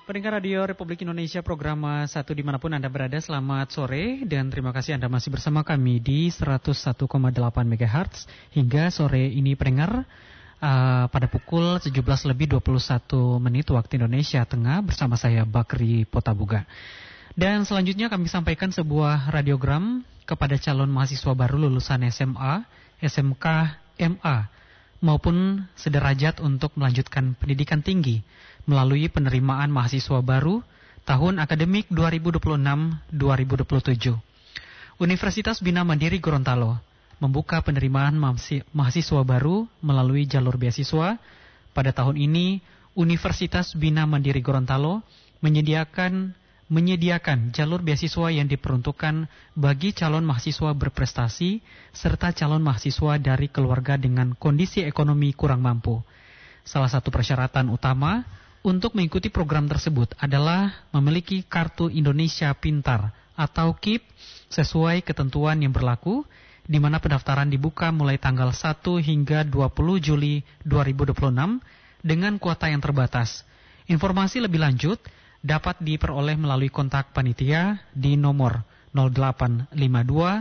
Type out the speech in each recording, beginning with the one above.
Pendengar Radio Republik Indonesia program 1 dimanapun Anda berada, selamat sore dan terima kasih Anda masih bersama kami di 101,8 MHz hingga sore ini pendengar pada pukul 17:21 waktu Indonesia Tengah bersama saya Bakri Potabuga. Dan selanjutnya kami sampaikan sebuah radiogram kepada calon mahasiswa baru lulusan SMA, SMK, MA maupun sederajat untuk melanjutkan pendidikan tinggi melalui penerimaan mahasiswa baru tahun akademik 2026-2027. Universitas Bina Mandiri Gorontalo membuka penerimaan mahasiswa baru melalui jalur beasiswa. Pada tahun ini, Universitas Bina Mandiri Gorontalo menyediakan jalur beasiswa yang diperuntukkan bagi calon mahasiswa berprestasi serta calon mahasiswa dari keluarga dengan kondisi ekonomi kurang mampu. Salah satu persyaratan utama untuk mengikuti program tersebut adalah memiliki Kartu Indonesia Pintar atau KIP sesuai ketentuan yang berlaku, di mana pendaftaran dibuka mulai tanggal 1 hingga 20 Juli 2026 dengan kuota yang terbatas. Informasi lebih lanjut dapat diperoleh melalui kontak panitia di nomor 0852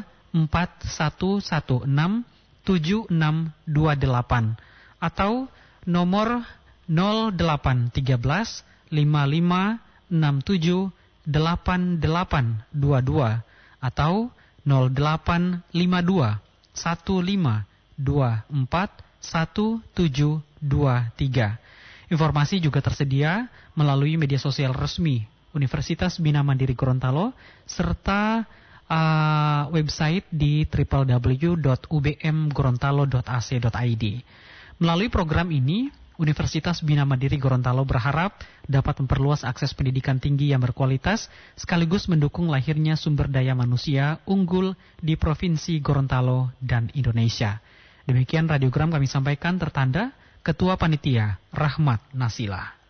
4116 7628 atau nomor 0813 5567 8822 atau 0852 1524 1723. Informasi juga tersedia melalui media sosial resmi Universitas Bina Mandiri Gorontalo serta website di www.ubmgorontalo.ac.id. Melalui program ini, Universitas Bina Mandiri Gorontalo berharap dapat memperluas akses pendidikan tinggi yang berkualitas sekaligus mendukung lahirnya sumber daya manusia unggul di Provinsi Gorontalo dan Indonesia. Demikian radiogram kami sampaikan tertanda Ketua Panitia Rahmat Nasila.